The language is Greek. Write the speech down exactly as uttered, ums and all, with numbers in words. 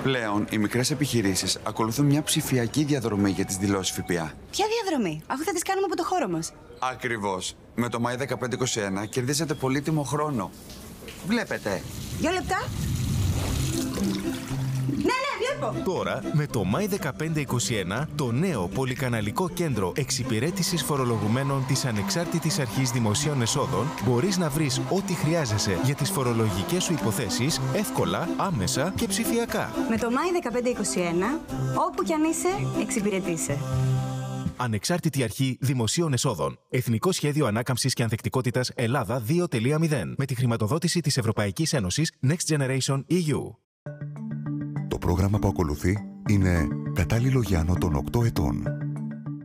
Πλέον, οι μικρές επιχειρήσεις ακολουθούν μια ψηφιακή διαδρομή για τις δηλώσεις ΦΠΑ. Ποια διαδρομή, αφού θα τις κάνουμε από το χώρο μας? Ακριβώς. Με το Μάη δεκαπέντε είκοσι ένα κερδίσατε πολύτιμο χρόνο. Βλέπετε. Δύο λεπτά. Ναι, ναι, βλέπω. Τώρα, με το Μάη δεκαπέντε είκοσι ένα, το νέο πολυκαναλικό κέντρο εξυπηρέτησης φορολογουμένων της Ανεξάρτητης Αρχής Δημοσίων Εσόδων, μπορείς να βρεις ό,τι χρειάζεσαι για τις φορολογικές σου υποθέσεις εύκολα, άμεσα και ψηφιακά. Με το Μάη δεκαπέντε είκοσι ένα, όπου κι αν είσαι, εξυπηρετήσε. Ανεξάρτητη Αρχή Δημοσίων Εσόδων. Εθνικό Σχέδιο Ανάκαμψης και Ανθεκτικότητας Ελλάδα δύο κόμμα μηδέν. Με τη χρηματοδότηση της Ευρωπαϊκής Ένωσης Next Generation ι γιου. Το πρόγραμμα που ακολουθεί είναι κατάλληλο για άνω των οκτώ ετών.